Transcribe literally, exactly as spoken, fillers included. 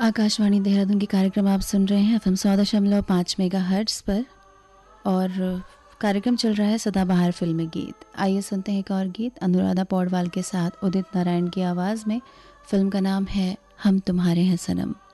आकाशवाणी देहरादून के कार्यक्रम आप सुन रहे हैं एफ एम सौ दशमलव पाँच मेगा हर्ट्स पर और कार्यक्रम चल रहा है सदाबहार फिल्मी गीत। आइए सुनते हैं एक और गीत अनुराधा पौडवाल के साथ उदित नारायण की आवाज़ में। फिल्म का नाम है हम तुम्हारे हैं सनम।